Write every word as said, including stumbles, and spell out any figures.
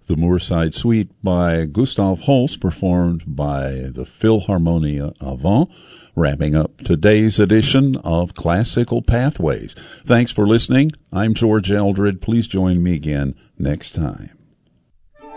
The Moorside Suite by Gustav Holst, performed by the Philharmonia Avant, wrapping up today's edition of Classical Pathways. Thanks for listening. I'm George Eldred. Please join me again next time.